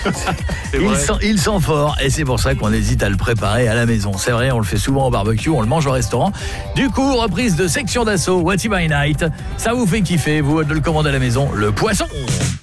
Il sent fort et c'est pour ça qu'on hésite à le préparer à la maison. C'est vrai, on le fait souvent au barbecue, on le mange au restaurant. Du coup, reprise de Section d'Assaut, What by Night. Ça vous fait kiffer, vous, de le commander à la maison, le poisson.